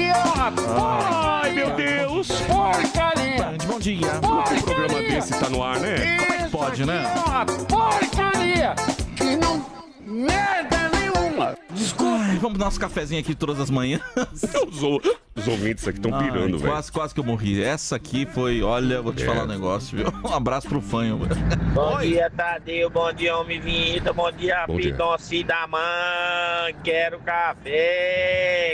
Ai, meu Deus. Porcaria. Bom dia. Um programa desse tá no ar, né? Como é que pode, né? Porcaria. Que não... Merda nenhuma. Desculpa. Ai, vamos dar nosso cafezinho aqui todas as manhãs. Os ouvintes aqui estão pirando, velho. Quase que eu morri. Essa aqui foi, olha, vou te falar um negócio, viu? Um abraço pro fanho. Bom dia, Tadeu. Bom dia, Homem Vinheta. Bom dia, Pidonci da mãe. Quero café.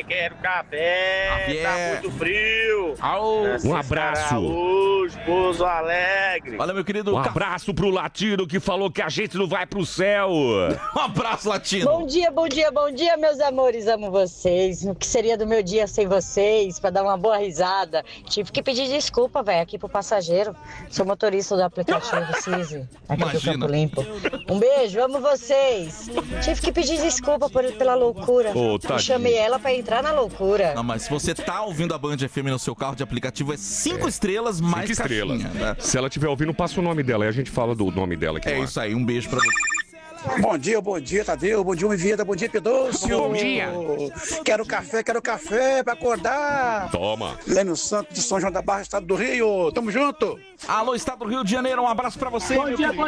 Tá muito frio. Um abraço. Pouso Alegre. Olha, meu querido. Um abraço pro Latino que falou que a gente não vai pro céu. Um abraço, Latino. Bom dia, meus amores. Amo vocês. O que seria do meu dia sem vocês? Pra dar uma boa risada. Tive que pedir desculpa, velho, aqui pro passageiro. Sou motorista do aplicativo Cise, aqui do Campo Limpo. Um beijo, amo vocês. Tive que pedir desculpa pela loucura. Eu chamei ela pra entrar na loucura. Não, mas se você tá ouvindo a Band FM no seu carro de aplicativo, é 5 estrelas mais 5 estrelas. caixinha, né? Se ela estiver ouvindo, passa o nome dela e a gente fala do nome dela aqui. É isso aí, um beijo pra você. Bom dia, Tadeu. Bom dia, Vida. Bom dia, Pidôcio. Bom dia. Quero café pra acordar. Toma. Lênio Santos de São João da Barra, Estado do Rio. Tamo junto. Alô, Estado do Rio de Janeiro, um abraço pra você. Bom dia,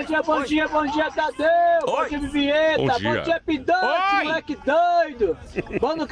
Tadeu. Bom dia, Vivieta. Bom dia, Pidante, moleque doido. Vamos